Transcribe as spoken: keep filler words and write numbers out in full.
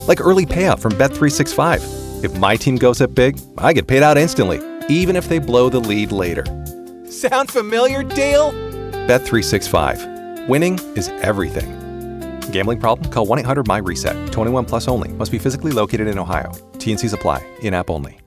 Like early payout from Bet three sixty-five. If my team goes up big, I get paid out instantly, even if they blow the lead later. Sound familiar, Dale? Bet three sixty-five. Winning is everything. Gambling problem? Call one eight hundred M Y RESET. twenty-one plus only. Must be physically located in Ohio. T and C's apply. In-app only.